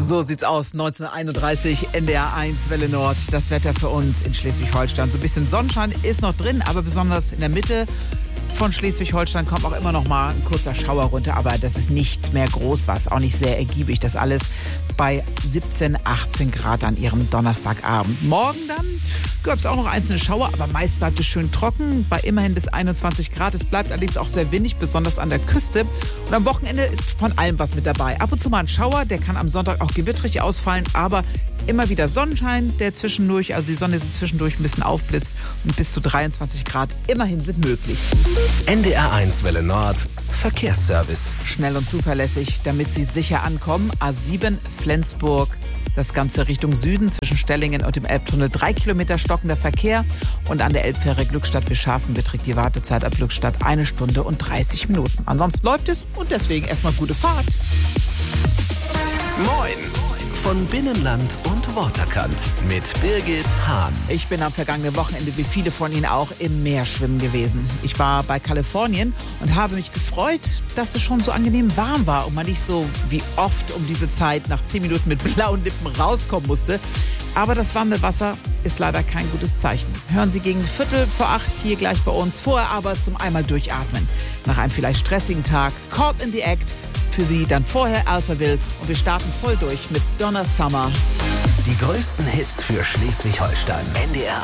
So sieht's aus, 1931, NDR 1, Welle Nord. Das Wetter für uns in Schleswig-Holstein. So ein bisschen Sonnenschein ist noch drin, aber besonders in der Mitte von Schleswig-Holstein kommt auch immer noch mal ein kurzer Schauer runter. Aber das ist nicht mehr groß was, auch nicht sehr ergiebig. Das alles bei 17, 18 Grad an ihrem Donnerstagabend. Morgen dann gab es auch noch einzelne Schauer, aber meist bleibt es schön trocken, bei immerhin bis 21 Grad. Es bleibt allerdings auch sehr windig, besonders an der Küste. Und am Wochenende ist von allem was mit dabei. Ab und zu mal ein Schauer, der kann am Sonntag auch gewittrig ausfallen, aber immer wieder Sonnenschein, der zwischendurch, also die Sonne so zwischendurch ein bisschen aufblitzt und bis zu 23 Grad immerhin sind möglich. NDR 1 Welle Nord, Verkehrsservice. Schnell und zuverlässig, damit Sie sicher ankommen. A7 Flensburg, das Ganze Richtung Süden zwischen Stellingen und dem Elbtunnel. 3 Kilometer stockender Verkehr und an der Elbfähre Glückstadt-Wischhafen beträgt die Wartezeit ab Glückstadt 1 Stunde und 30 Minuten. Ansonsten läuft es und deswegen erstmal gute Fahrt. Moin! Von Binnenland und Waterkant mit Birgit Hahn. Ich bin am vergangenen Wochenende, wie viele von Ihnen auch, im Meer schwimmen gewesen. Ich war bei Kalifornien und habe mich gefreut, dass es schon so angenehm warm war und man nicht so wie oft um diese Zeit nach 10 Minuten mit blauen Lippen rauskommen musste. Aber das warme Wasser ist leider kein gutes Zeichen. Hören Sie gegen 7:45 hier gleich bei uns. Vorher aber zum einmal durchatmen. Nach einem vielleicht stressigen Tag, Caught in the Act. Für Sie dann vorher Alphaville und wir starten voll durch mit Donna Summer. Die größten Hits für Schleswig-Holstein. NDR